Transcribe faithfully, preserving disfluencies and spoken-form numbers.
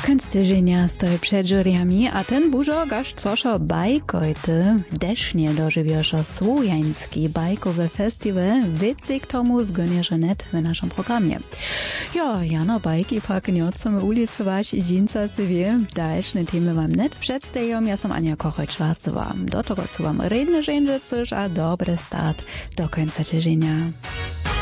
Koniec tygodnia stoi przed juryami, a ten bużo gaż coszo bajkojty desznie dożywioszo słowiański bajkowy festiwal wicy k tomu zgonieszo net w naszym programie. Jo, jano bajki pak nie chcemy ulicować i dżinca sobie, dalszne temy wam net przedstawiam, ja som Ania Kochoj-Schwarzowa. Do tego co wam redne żędzie coś, a dobry start do końca tygodnia.